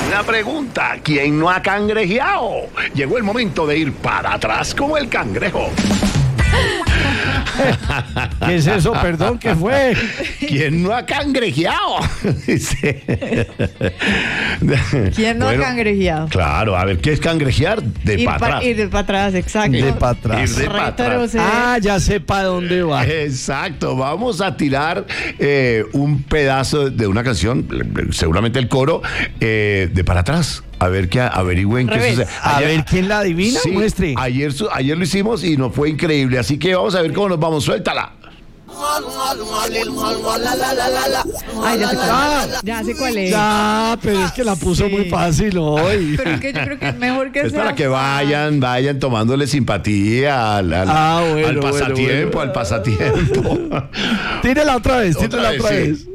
La pregunta, ¿quién no ha cangrejeado? Llegó el momento de ir para atrás como el cangrejo. ¿Qué es eso? Perdón, ¿qué fue? ¿Quién no ha cangrejeado? ¿Quién no ha cangrejeado? Claro, a ver, ¿qué es cangrejear? De para atrás. Ir de para atrás, exacto. De para atrás. Ir de pa' atrás. Retroceder. Ah, ya sé para dónde va. Exacto, vamos a tirar un pedazo de una canción, seguramente el coro, de para atrás. A ver qué averigüen qué Revés. sucede. A ver quién la adivina, Sí, muestre. ayer lo hicimos y nos fue increíble, así que vamos a ver cómo nos vamos. Suéltala. Ay, ya sé cuál es. Ya sé cuál es. Ah, pero es que la puso Sí. muy fácil hoy. Pero es que yo creo que es mejor que Es sea. para que vayan tomándole simpatía al Bueno, pasatiempo, bueno. al pasatiempo. Tírala otra vez, Otra tírala vez, otra sí. vez.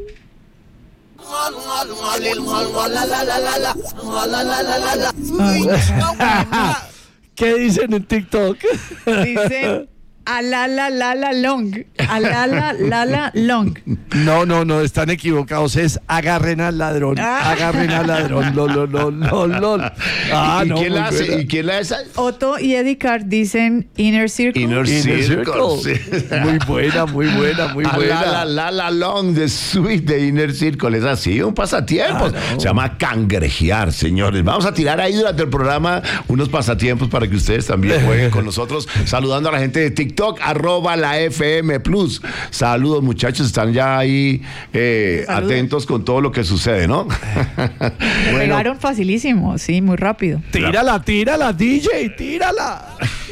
¿Qué dicen en TikTok? Dicen a la long. A la long. No, están equivocados. Es agarren al ladrón. Agarren al ladrón. Lol. Ah, ¿Y no, quién muy la hace? buena. ¿Y quién la hace? Otto y Eddie Card dicen Inner Circle. Inner Inner Circle. Circle. Sí. Muy buena, muy buena, muy A buena. la long, the sweet de Inner Circle. Es así, un pasatiempo. No. Se llama cangrejear, señores. Vamos a tirar ahí durante el programa unos pasatiempos para que ustedes también jueguen con nosotros. Saludando a la gente de TikTok, @la FM Plus. Saludos, muchachos. Están ya ahí atentos con todo lo que sucede, ¿no? Pegaron facilísimo, sí, muy rápido. Tírala, DJ, tírala.